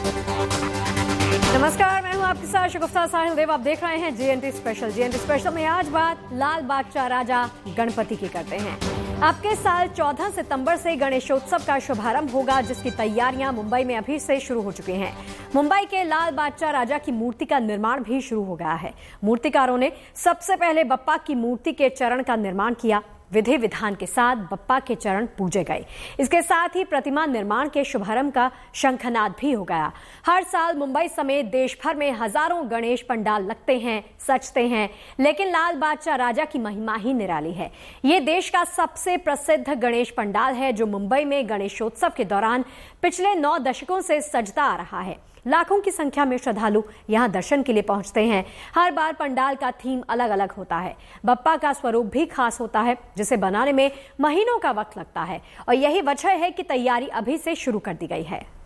नमस्कार, मैं हूं आपके साथ शगुफ्ता साहिल देव। आप देख रहे हैं जीएनटी स्पेशल। जीएनटी स्पेशल में आज बात लाल बादशाह राजा गणपति की करते हैं। आपके साल 14 सितंबर से गणेशोत्सव का शुभारंभ होगा, जिसकी तैयारियां मुंबई में अभी से शुरू हो चुकी हैं। मुंबई के लाल बादशाह राजा की मूर्ति का निर्माण भी शुरू हो गया है। मूर्तिकारों ने सबसे पहले बप्पा की मूर्ति के चरण का निर्माण किया। विधि विधान के साथ बप्पा के चरण पूजे गए। इसके साथ ही प्रतिमा निर्माण के शुभारंभ का शंखनाद भी हो गया। हर साल मुंबई समेत देश भर में हजारों गणेश पंडाल लगते हैं, सजते हैं, लेकिन लाल बादशाह राजा की महिमा ही निराली है। ये देश का सबसे प्रसिद्ध गणेश पंडाल है, जो मुंबई में गणेशोत्सव के दौरान पिछले 9 दशकों से सजता आ रहा है। लाखों की संख्या में श्रद्धालु यहां दर्शन के लिए पहुंचते हैं। हर बार पंडाल का थीम अलग अलग होता है। बप्पा का स्वरूप भी खास होता है, जिसे बनाने में महीनों का वक्त लगता है, और यही वजह है कि तैयारी अभी से शुरू कर दी गई है।